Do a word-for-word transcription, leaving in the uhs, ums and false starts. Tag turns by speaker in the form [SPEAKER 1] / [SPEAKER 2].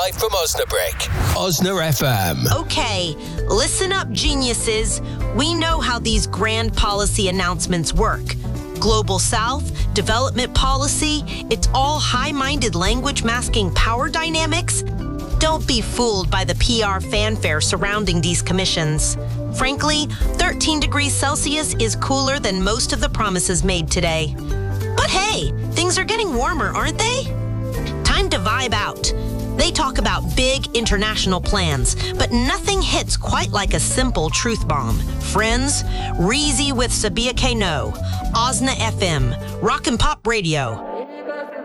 [SPEAKER 1] live from Osnabrück. Osna F M.
[SPEAKER 2] Okay, listen up, geniuses. We know how these grand policy announcements work. Global South, development policy, it's all high-minded language masking power dynamics. Don't be fooled by the P R fanfare surrounding these commissions. Frankly, thirteen degrees Celsius is cooler than most of the promises made today. But hey, things are getting warmer, aren't they? Time to vibe out. They talk about big international plans, but nothing hits quite like a simple truth bomb. Friends, Reezy with Sabia K. No, Osna F M, Rock and Pop Radio.